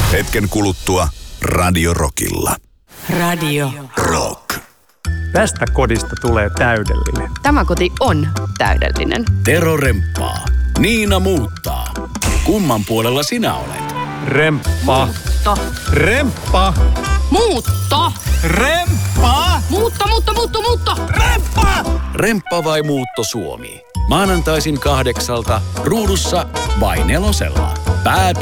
Hetken kuluttua Radio Rockilla. Radio Rock. Tästä kodista tulee täydellinen. Tämä koti on täydellinen. Tero remppaa. Niina muuttaa. Kumman puolella sinä olet? Remppa. Muutto. Remppa. Muutto. Remppa. Muutto. Remppa. Remppa vai muutto Suomi? Maanantaisin 8:00 ruudussa vai 4:00.